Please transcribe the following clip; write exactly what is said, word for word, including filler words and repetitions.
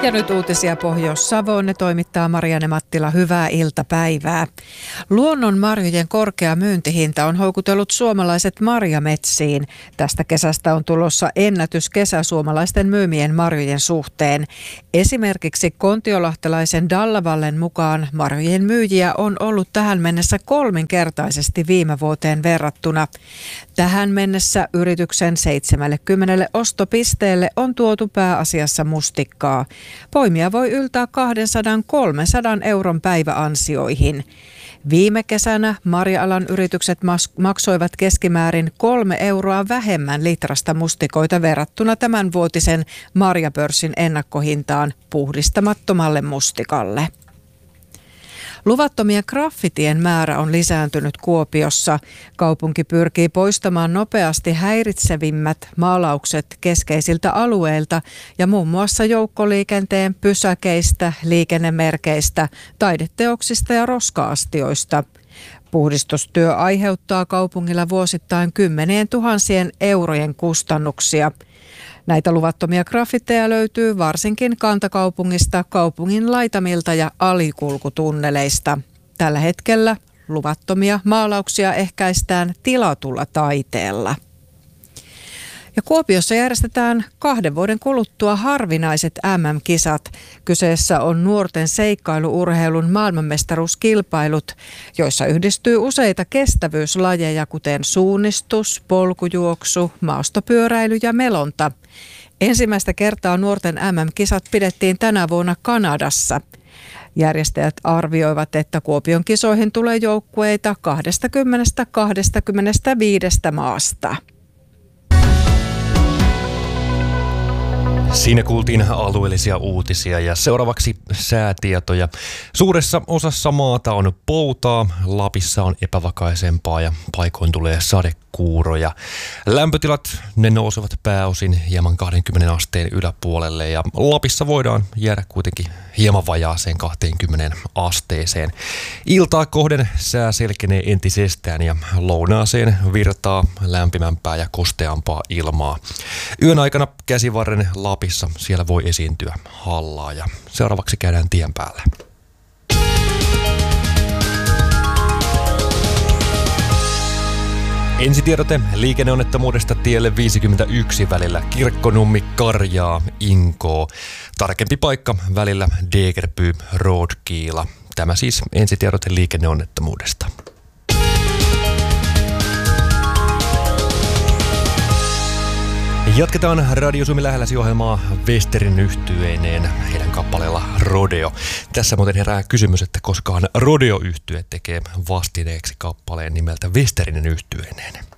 Ja nyt uutisia Pohjois-Savoon. Ne toimittaa Marianne Mattila. Hyvää iltapäivää. Luonnon marjojen korkea myyntihinta on houkutellut suomalaiset marjametsiin. Tästä kesästä on tulossa ennätyskesä suomalaisten myymien marjojen suhteen. Esimerkiksi kontiolahtelaisen Dallavallen mukaan marjojen myyjiä on ollut tähän mennessä kolminkertaisesti viime vuoteen verrattuna. Tähän mennessä yrityksen seitsemänkymmentä ostopisteelle on tuotu pääasiassa mustikkaa. Poimija voi yltää kaksisataa kolmesataa euron päiväansioihin. Viime kesänä marja-alan yritykset maksoivat keskimäärin kolme euroa vähemmän litrasta mustikoita verrattuna tämänvuotisen marjapörssin ennakkohintaan puhdistamattomalle mustikalle. Luvattomien graffitien määrä on lisääntynyt Kuopiossa. Kaupunki pyrkii poistamaan nopeasti häiritsevimmät maalaukset keskeisiltä alueilta ja muun muassa joukkoliikenteen pysäkeistä, liikennemerkeistä, taideteoksista ja roska-astioista. Puhdistustyö aiheuttaa kaupungilla vuosittain kymmenien tuhansien eurojen kustannuksia. Näitä luvattomia graffitteja löytyy varsinkin kantakaupungista, kaupungin laitamilta ja alikulkutunneleista. Tällä hetkellä luvattomia maalauksia ehkäistään tilatulla taiteella. Ja Kuopiossa järjestetään kahden vuoden kuluttua harvinaiset M M-kisat. Kyseessä on nuorten seikkailuurheilun maailmanmestaruuskilpailut, joissa yhdistyy useita kestävyyslajeja, kuten suunnistus, polkujuoksu, maastopyöräily ja melonta. Ensimmäistä kertaa nuorten M M-kisat pidettiin tänä vuonna Kanadassa. Järjestäjät arvioivat, että Kuopion kisoihin tulee joukkueita kaksikymmentä-kaksikymmentäviisi maasta. Siinä kuultiin alueellisia uutisia ja seuraavaksi säätietoja. Suuressa osassa maata on poutaa, Lapissa on epävakaisempaa ja paikoin tulee sadekuuroja. Lämpötilat ne nousevat pääosin hieman kaksikymmentä asteen yläpuolelle ja Lapissa voidaan jäädä kuitenkin hieman vajaaseen kaksikymmentä asteeseen. Iltaa kohden sää selkenee entisestään ja lounaaseen virtaa lämpimämpää ja kosteampaa ilmaa. Yön aikana Käsivarren Lapissa siellä voi esiintyä hallaa ja seuraavaksi käydään tien päällä. Ensitiedote liikenneonnettomuudesta tielle viisikymmentäyksi välillä Kirkkonummi-Karjaa Inkoo. Tarkempi paikka välillä Degerby-Roadkiila. Tämä siis ensitiedote liikenneonnettomuudesta. Jatketaan Radio Suomi lähelläsi -ohjelmaa Westerin yhtyeineen heidän kappaleella Rodeo. Tässä muuten herää kysymys, että koskahan Rodeo-yhtye tekee vastineeksi kappaleen nimeltä Westerinen yhtyeineen.